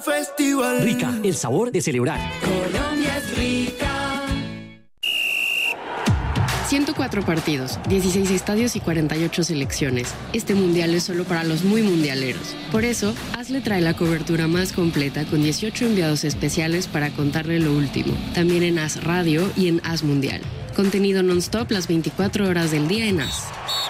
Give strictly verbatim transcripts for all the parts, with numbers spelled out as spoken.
festival. Rica, el sabor de celebrar. Colombia es rica. ciento cuatro partidos, dieciséis estadios y cuarenta y ocho selecciones. Este mundial es solo para los muy mundialeros. Por eso, Hazle trae la cobertura más completa con dieciocho enviados especiales para contarle lo último. También en Haz Radio y en Haz Mundial. Contenido non-stop las veinticuatro horas del día en Haz.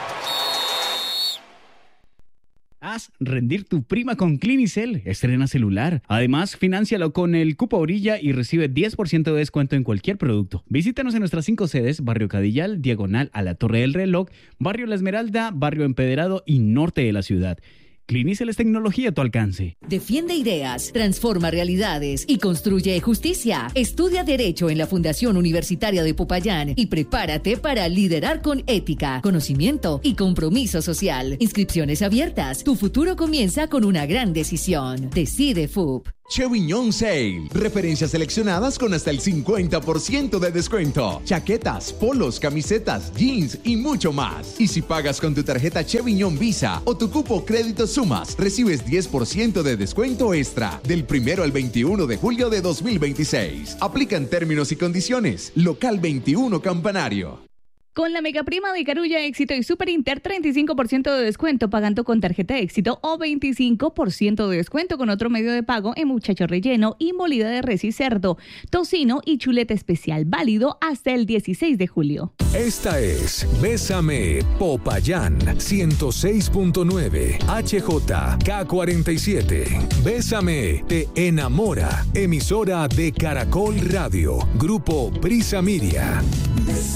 Haz rendir tu prima con Clinicel. Estrena celular. Además, fináncialo con el cupo Orilla y recibe diez por ciento de descuento en cualquier producto. Visítanos en nuestras cinco sedes: Barrio Cadillal, diagonal a la Torre del Reloj, Barrio La Esmeralda, Barrio Empedrado y norte de la ciudad. Clinicel es tecnología a tu alcance. Defiende ideas, transforma realidades y construye justicia. Estudia Derecho en la Fundación Universitaria de Popayán y prepárate para liderar con ética, conocimiento y compromiso social. Inscripciones abiertas. Tu futuro comienza con una gran decisión. Decide F U P. Cheviñón Sale. Referencias seleccionadas con hasta el cincuenta por ciento de descuento. Chaquetas, polos, camisetas, jeans y mucho más. Y si pagas con tu tarjeta Cheviñón Visa o tu cupo Crédito Sumas, recibes diez por ciento de descuento extra del primero al veintiuno de julio de dos mil veintiséis. Aplican términos y condiciones. Local veintiuno Campanario. Con la mega prima de Carulla, Éxito y Super Inter, treinta y cinco por ciento de descuento pagando con tarjeta Éxito o veinticinco por ciento de descuento con otro medio de pago en muchacho relleno y molida de res y cerdo, tocino y chuleta especial, válido hasta el dieciséis de julio. Esta es Bésame Popayán ciento seis punto nueve H J K cuarenta y siete. Bésame te enamora. Emisora de Caracol Radio. Grupo Prisa Miria.